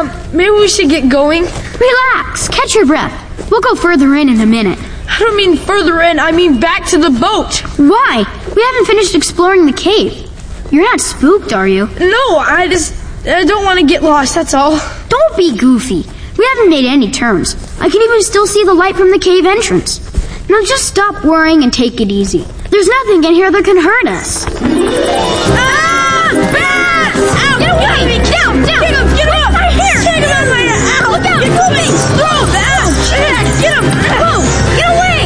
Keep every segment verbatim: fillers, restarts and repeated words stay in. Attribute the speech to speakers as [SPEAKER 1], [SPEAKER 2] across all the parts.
[SPEAKER 1] maybe we should get going.
[SPEAKER 2] Relax. Catch your breath. We'll go further in in a minute.
[SPEAKER 1] I don't mean further in. I mean back to the boat.
[SPEAKER 2] Why? We haven't finished exploring the cave. You're not spooked, are you?
[SPEAKER 1] No, I just... I don't want to get lost, that's all.
[SPEAKER 2] Don't be goofy. We haven't made any turns. I can even still see the light from the cave entrance. Now just stop worrying and take it easy. There's nothing in here that can hurt us.
[SPEAKER 1] Ah! Bats! Ow!
[SPEAKER 2] Get away! Down! Down!
[SPEAKER 1] Get him! Get him off my hair! Take him out of my hair! Ow!
[SPEAKER 2] Look out!
[SPEAKER 1] Get moving! Throw him! Ow! Shit! Get him!
[SPEAKER 2] Whoa! Get away!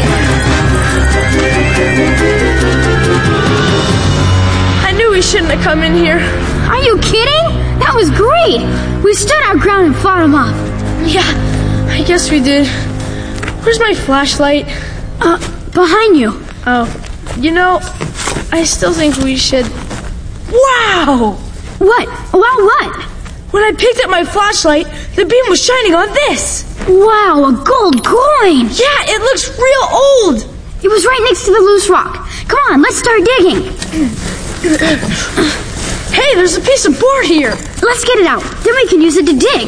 [SPEAKER 1] I knew we shouldn't have come in here.
[SPEAKER 2] Are you kidding? That was great! We stood our ground and fought him off.
[SPEAKER 1] Yeah, I guess we did. Where's my flashlight?
[SPEAKER 2] Uh, behind you.
[SPEAKER 1] Oh, you know, I still think we should... Wow!
[SPEAKER 2] What? Wow, what?
[SPEAKER 1] When I picked up my flashlight, the beam was shining on this.
[SPEAKER 2] Wow, a gold coin!
[SPEAKER 1] Yeah, it looks real old.
[SPEAKER 2] It was right next to the loose rock. Come on, let's start digging.
[SPEAKER 1] Hey, there's a piece of board here.
[SPEAKER 2] Let's get it out. Then we can use it to dig.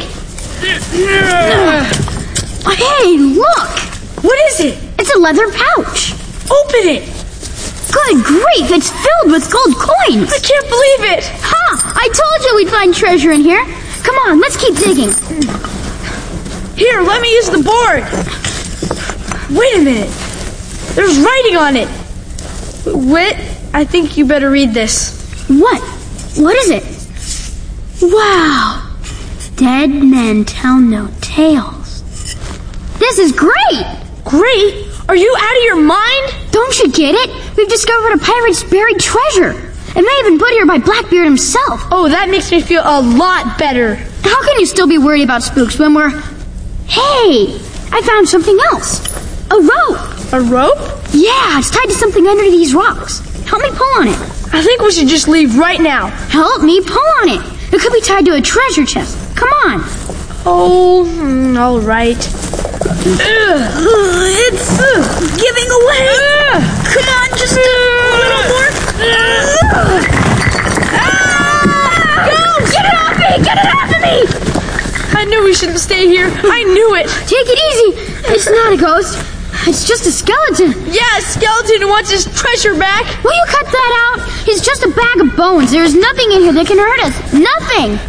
[SPEAKER 2] Hey, look!
[SPEAKER 1] What is it?
[SPEAKER 2] It's a leather pouch.
[SPEAKER 1] Open it.
[SPEAKER 2] Good grief, it's filled with gold coins.
[SPEAKER 1] I can't believe it.
[SPEAKER 2] Ha! I told you we'd find treasure in here. Come on, let's keep digging.
[SPEAKER 1] Here, let me use the board. Wait a minute. There's writing on it. Whit, I think you better read this.
[SPEAKER 2] What? What is it? Wow. Dead men tell no tales. This is great!
[SPEAKER 1] Great? Are you out of your mind?
[SPEAKER 2] Don't you get it? We've discovered a pirate's buried treasure. It may have been put here by Blackbeard himself.
[SPEAKER 1] Oh, that makes me feel a lot better.
[SPEAKER 2] How can you still be worried about spooks when we're... Hey! I found something else. A rope.
[SPEAKER 1] A rope?
[SPEAKER 2] Yeah, it's tied to something under these rocks. Help me pull on it.
[SPEAKER 1] I think we should just leave right now.
[SPEAKER 2] Help me pull on it. It could be tied to a treasure chest. Come on.
[SPEAKER 1] Oh, mm, all right. Ugh. It's uh, giving away. Ugh. Come on, just a little more. Ah!
[SPEAKER 2] Go! Get it off me! Get it off of me!
[SPEAKER 1] I knew we shouldn't stay here. I knew it.
[SPEAKER 2] Take it easy. It's not a ghost. It's just a skeleton.
[SPEAKER 1] Yeah, a skeleton who wants his treasure back.
[SPEAKER 2] Will you cut that out? It's just a bag of bones. There is nothing in here that can hurt us. Nothing.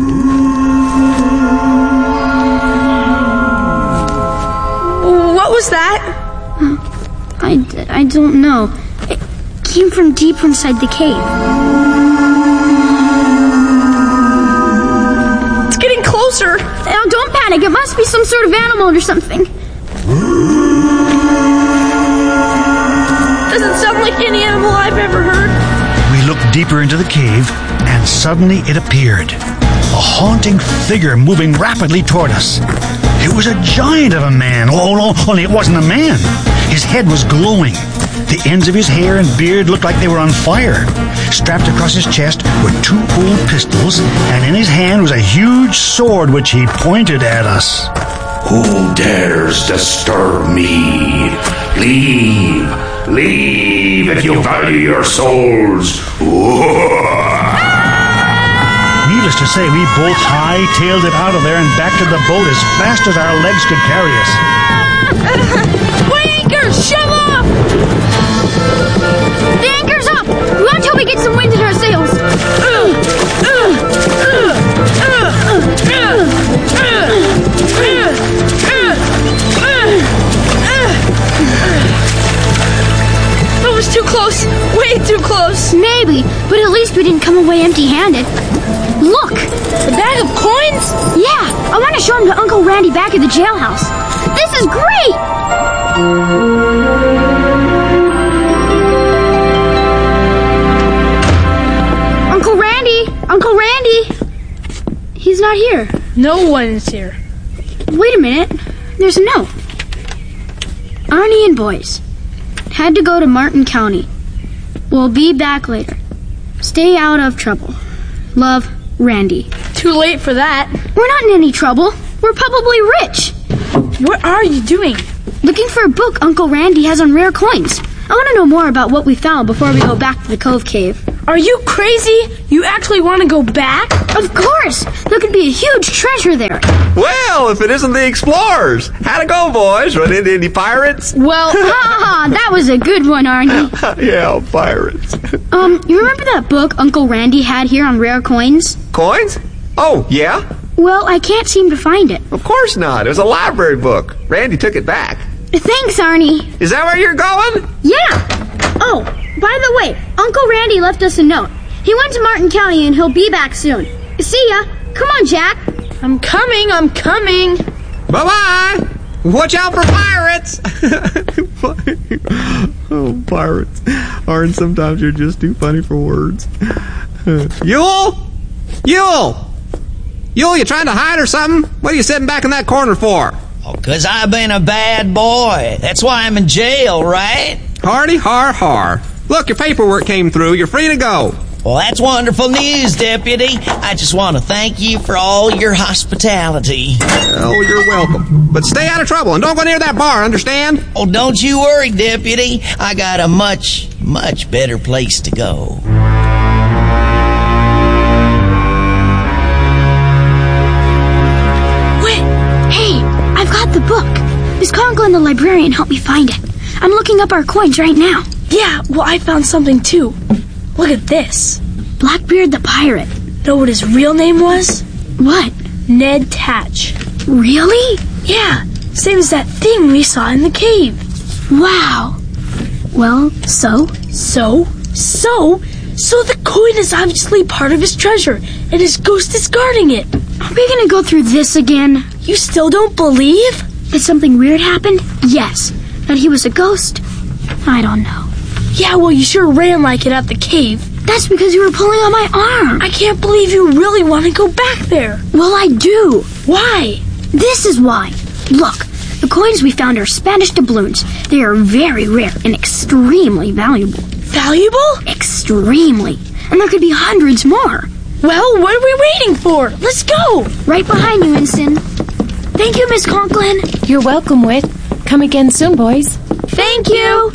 [SPEAKER 1] What was that?
[SPEAKER 2] I, I don't know. It came from deep inside the cave.
[SPEAKER 1] It's getting closer.
[SPEAKER 2] Now, don't panic. It must be some sort of animal or something.
[SPEAKER 1] Doesn't sound like any animal I've ever heard.
[SPEAKER 3] We looked deeper into the cave, and suddenly it appeared. A haunting figure moving rapidly toward us. It was a giant of a man. Oh, no, only it wasn't a man. His head was glowing. The ends of his hair and beard looked like they were on fire. Strapped across his chest were two old pistols, and in his hand was a huge sword which he pointed at us.
[SPEAKER 4] Who dares disturb me? Leave! Leave if you value your souls!
[SPEAKER 3] Needless to say, we both high-tailed it out of there and back to the boat as fast as our legs could carry us.
[SPEAKER 1] Weigh anchor! Shove off!
[SPEAKER 2] The anchor's up! Run till we get some wind in our sails!
[SPEAKER 1] That was too close. Way too close.
[SPEAKER 2] Maybe, but at least we didn't come away empty-handed. Look!
[SPEAKER 1] A bag of coins?
[SPEAKER 2] Yeah, I want to show them to Uncle Randy back at the jailhouse. This is great! Uncle Randy! Uncle Randy! He's not here.
[SPEAKER 1] No one is here.
[SPEAKER 2] Wait a minute. There's a note. Arnie and boys. Had to go to Martin County. We'll be back later. Stay out of trouble. Love, Randy.
[SPEAKER 1] Too late for that.
[SPEAKER 2] We're not in any trouble. We're probably rich.
[SPEAKER 1] What are you doing?
[SPEAKER 2] Looking for a book Uncle Randy has on rare coins. I want to know more about what we found before we go back to the Cove Cave.
[SPEAKER 1] Are you crazy? You actually want to go back?
[SPEAKER 2] Of course! There could be a huge treasure there.
[SPEAKER 5] Well, if it isn't the explorers. How'd it go, boys? Run into any pirates?
[SPEAKER 2] Well, ha, that was a good one, Arnie.
[SPEAKER 5] Yeah, pirates.
[SPEAKER 2] Um, you remember that book Uncle Randy had here on rare coins?
[SPEAKER 5] Coins? Oh, yeah?
[SPEAKER 2] Well, I can't seem to find it.
[SPEAKER 5] Of course not. It was a library book. Randy took it back.
[SPEAKER 2] Thanks, Arnie.
[SPEAKER 5] Is that where you're going?
[SPEAKER 2] Yeah. Oh, by the way, Uncle Randy left us a note. He went to Martin County and he'll be back soon. See ya. Come on, Jack.
[SPEAKER 1] I'm coming, I'm coming.
[SPEAKER 5] Bye-bye. Watch out for pirates. Oh, pirates. Aren't sometimes you're just too funny for words. Yule? Yule! Yule, you trying to hide or something? What are you sitting back in that corner for?
[SPEAKER 6] Oh, 'cause I've been a bad boy. That's why I'm in jail, right?
[SPEAKER 5] Hardy har har. Look, your paperwork came through. You're free to go.
[SPEAKER 6] Well, that's wonderful news, Deputy. I just want to thank you for all your hospitality.
[SPEAKER 5] Oh, you're welcome. But stay out of trouble and don't go near that bar, understand?
[SPEAKER 6] Oh, don't you worry, Deputy. I got a much, much better place to go.
[SPEAKER 2] Wait, hey, I've got the book. Miss Conklin, the librarian, helped me find it. I'm looking up our coins right now.
[SPEAKER 1] Yeah, well, I found something too. Look at this.
[SPEAKER 2] Blackbeard the pirate.
[SPEAKER 1] Know what his real name was?
[SPEAKER 2] What?
[SPEAKER 1] Ned Tatch.
[SPEAKER 2] Really?
[SPEAKER 1] Yeah, same as that thing we saw in the cave.
[SPEAKER 2] Wow. Well, so?
[SPEAKER 1] So? So? So the coin is obviously part of his treasure, and his ghost is guarding it.
[SPEAKER 2] Are we gonna go through this again?
[SPEAKER 1] You still don't believe?
[SPEAKER 2] That something weird happened? Yes. That he was a ghost? I don't know.
[SPEAKER 1] Yeah, well, you sure ran like it at the cave.
[SPEAKER 2] That's because you were pulling on my arm.
[SPEAKER 1] I can't believe you really want to go back there.
[SPEAKER 2] Well, I do.
[SPEAKER 1] Why?
[SPEAKER 2] This is why. Look, the coins we found are Spanish doubloons. They are very rare and extremely valuable.
[SPEAKER 1] Valuable?
[SPEAKER 2] Extremely. And there could be hundreds more.
[SPEAKER 1] Well, what are we waiting for? Let's go.
[SPEAKER 2] Right behind you, Ensign. Thank you, Miss Conklin.
[SPEAKER 7] You're welcome, Whit. Come again soon, boys.
[SPEAKER 2] Thank you.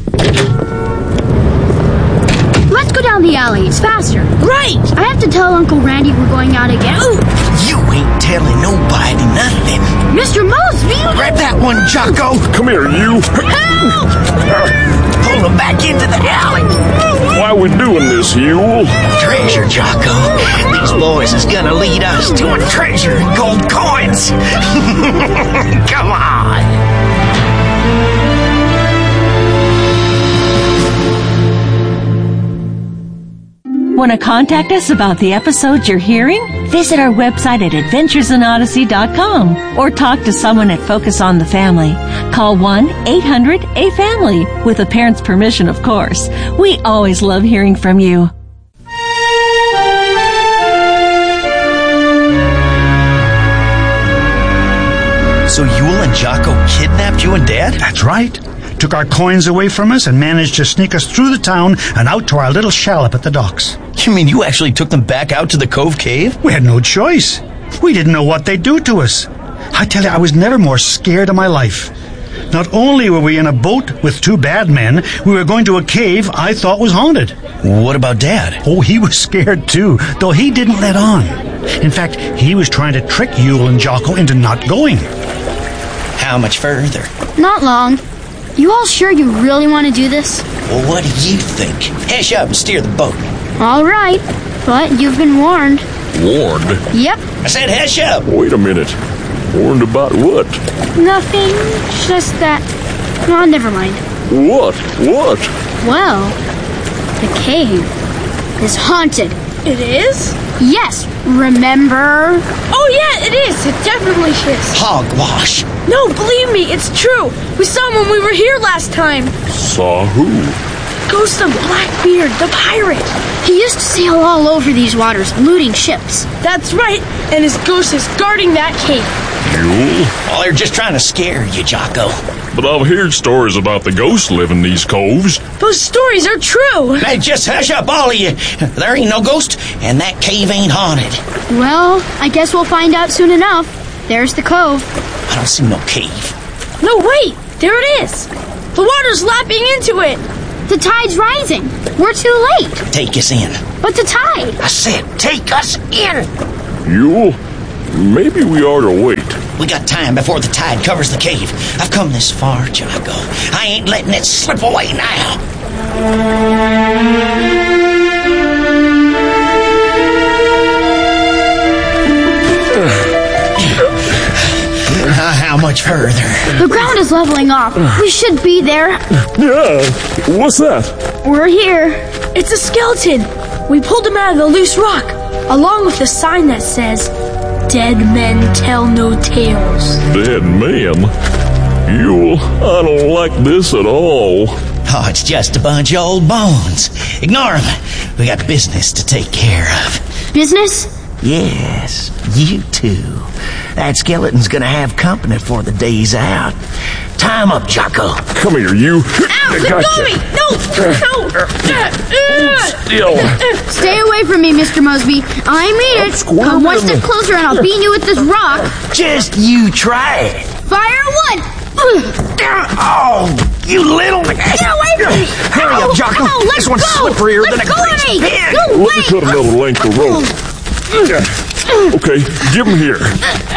[SPEAKER 2] Let's go down the alley. It's faster.
[SPEAKER 1] Right.
[SPEAKER 2] I have to tell Uncle Randy we're going out again. Ooh.
[SPEAKER 6] You ain't telling nobody nothing.
[SPEAKER 2] Mister Mosby!
[SPEAKER 6] Grab that one, Jocko.
[SPEAKER 8] Come here, you.
[SPEAKER 2] Help!
[SPEAKER 6] Pull him back into the alley.
[SPEAKER 8] Why are we doing this, Yule?
[SPEAKER 6] Treasure, Jocko. These boys is gonna lead us to a treasure in gold coins. Come on.
[SPEAKER 7] Want to contact us about the episodes you're hearing? Visit our website at adventures in odyssey dot com or talk to someone at Focus on the Family. Call one eight hundred A family, with a parent's permission, of course. We always love hearing from you.
[SPEAKER 6] So Yule and Jocko kidnapped you and Dad?
[SPEAKER 3] That's right. Took our coins away from us and managed to sneak us through the town and out to our little shallop at the docks.
[SPEAKER 6] You mean you actually took them back out to the Cove Cave?
[SPEAKER 3] We had no choice. We didn't know what they'd do to us. I tell you, I was never more scared in my life. Not only were we in a boat with two bad men, we were going to a cave I thought was haunted.
[SPEAKER 6] What about Dad?
[SPEAKER 3] Oh, he was scared too, though he didn't let on. In fact, he was trying to trick Yule and Jocko into not going.
[SPEAKER 6] How much further?
[SPEAKER 2] Not long. You all sure you really want to do this?
[SPEAKER 6] Well, what do you think? Hesh up and steer the boat.
[SPEAKER 2] All right, but you've been warned.
[SPEAKER 8] Warned?
[SPEAKER 2] Yep.
[SPEAKER 6] I said hesh up.
[SPEAKER 8] Wait a minute. Warned about what?
[SPEAKER 2] Nothing, just that... Oh, never mind.
[SPEAKER 8] What? What?
[SPEAKER 2] Well, the cave is haunted.
[SPEAKER 1] It is?
[SPEAKER 2] Yes, remember?
[SPEAKER 1] Oh, yeah, it is. It definitely is.
[SPEAKER 6] Hogwash.
[SPEAKER 1] No, believe me, it's true. We saw him when we were here last time.
[SPEAKER 8] Saw who?
[SPEAKER 1] Ghost of Blackbeard, the pirate.
[SPEAKER 2] He used to sail all over these waters, looting ships.
[SPEAKER 1] That's right, and his ghost is guarding that cave.
[SPEAKER 8] Yule?
[SPEAKER 6] Oh, they're just trying to scare you, Jocko.
[SPEAKER 8] But I've heard stories about the ghosts living these coves.
[SPEAKER 1] Those stories are true.
[SPEAKER 6] Hey, just hush up, all of you. There ain't no ghost, and that cave ain't haunted.
[SPEAKER 2] Well, I guess we'll find out soon enough. There's the cove.
[SPEAKER 6] I don't see no cave.
[SPEAKER 1] No, wait, there it is. The water's lapping into it.
[SPEAKER 2] The tide's rising. We're too late.
[SPEAKER 6] Take us in.
[SPEAKER 2] But the tide!
[SPEAKER 6] I said, take us in.
[SPEAKER 8] Yule, maybe we ought to wait.
[SPEAKER 6] We got time before the tide covers the cave. I've come this far, Jocko. I ain't letting it slip away now. How much further?
[SPEAKER 2] The ground is leveling off. We should be there.
[SPEAKER 8] Yeah, what's that?
[SPEAKER 2] We're here.
[SPEAKER 1] It's a skeleton. We pulled him out of the loose rock, along with the sign that says, "Dead men tell no tales."
[SPEAKER 8] Dead man? Yule, I don't like this at all.
[SPEAKER 6] Oh, it's just a bunch of old bones. Ignore them. We got business to take care of.
[SPEAKER 2] Business?
[SPEAKER 6] Yes, you too. That skeleton's gonna have company for the day's out. Tie him up, Jocko.
[SPEAKER 8] Come here, you.
[SPEAKER 1] Ow, let go of me! No! No!
[SPEAKER 8] Still.
[SPEAKER 2] Stay away from me, Mister Mosby. I mean it. Come one step closer and I'll beat you with this rock.
[SPEAKER 6] Just you try it.
[SPEAKER 2] Fire one!
[SPEAKER 6] Oh, you little...
[SPEAKER 2] Get away from me!
[SPEAKER 6] Hurry
[SPEAKER 2] Ow,
[SPEAKER 6] up, Jocko.
[SPEAKER 2] ow, let
[SPEAKER 6] This one's
[SPEAKER 2] go.
[SPEAKER 6] slipperier
[SPEAKER 2] let
[SPEAKER 6] than a
[SPEAKER 2] go of
[SPEAKER 6] greased
[SPEAKER 2] me.
[SPEAKER 6] pin.
[SPEAKER 2] Go
[SPEAKER 8] Let
[SPEAKER 2] away.
[SPEAKER 8] me cut another length of rope. Okay, give him here.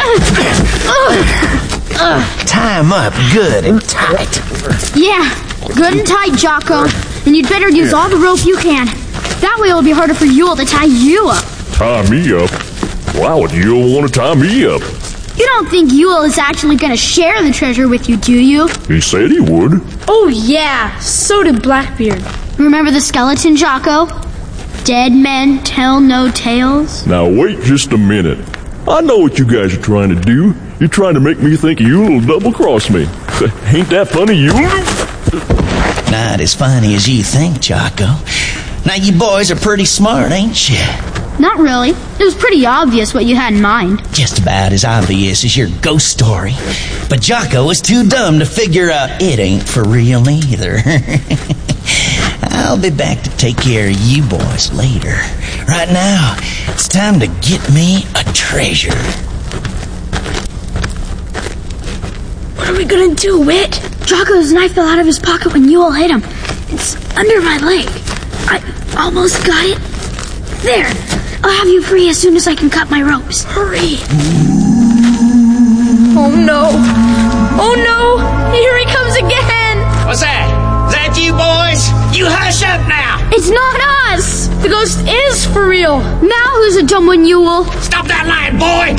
[SPEAKER 6] Tie him up good and tight.
[SPEAKER 2] Yeah, good and tight, Jocko. And you'd better use all the rope you can. That way it'll be harder for Yule to tie you up.
[SPEAKER 8] Tie me up? Why would Yule want to tie me up?
[SPEAKER 2] You don't think Yule is actually going to share the treasure with you, do you?
[SPEAKER 8] He said he would.
[SPEAKER 1] Oh yeah, so did Blackbeard.
[SPEAKER 2] Remember the skeleton, Jocko? Dead men tell no tales.
[SPEAKER 8] Now wait just a minute. I know what you guys are trying to do. You're trying to make me think Yule will double-cross me. Ain't that funny, Yule?
[SPEAKER 6] Not as funny as you think, Jocko. Now you boys are pretty smart, ain't you?
[SPEAKER 2] Not really. It was pretty obvious what you had in mind.
[SPEAKER 6] Just about as obvious as your ghost story. But Jocko was too dumb to figure out it ain't for real either. I'll be back to take care of you boys later. Right now, it's time to get me a treasure.
[SPEAKER 1] What are we gonna do, Wit?
[SPEAKER 2] Jocko's knife fell out of his pocket when Yule hit him. It's under my leg. I almost got it. There. I'll have you free as soon as I can cut my ropes.
[SPEAKER 1] Hurry. Oh no. Oh no. Here he comes again.
[SPEAKER 6] What's that? Is that you boys? You hush up now.
[SPEAKER 2] It's not us.
[SPEAKER 1] The ghost is for real.
[SPEAKER 2] Now who's a dumb one, Yule?
[SPEAKER 6] Stop that lying, boy.